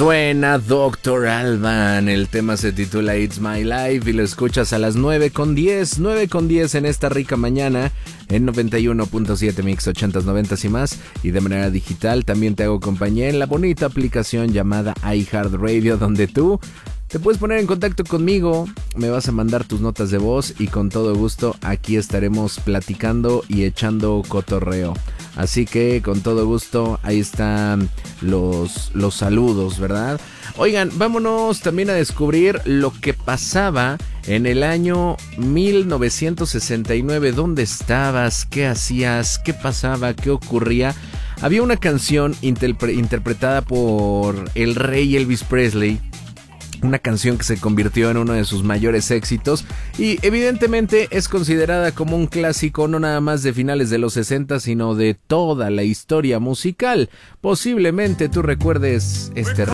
Suena Dr. Alban, el tema se titula It's My Life y lo escuchas a las 9:10 en esta rica mañana en 91.7 Mix 80s, 90s y más, y de manera digital también te hago compañía en la bonita aplicación llamada iHeartRadio, donde tú te puedes poner en contacto conmigo, me vas a mandar tus notas de voz y con todo gusto aquí estaremos platicando y echando cotorreo. Así que con todo gusto, ahí están los saludos, ¿verdad? Oigan, vámonos también a descubrir lo que pasaba en el año 1969. ¿Dónde estabas? ¿Qué hacías? ¿Qué pasaba? ¿Qué ocurría? Había una canción interpretada por el rey Elvis Presley. Una canción que se convirtió en uno de sus mayores éxitos y evidentemente es considerada como un clásico no nada más de finales de los 60, sino de toda la historia musical. Posiblemente tú recuerdes este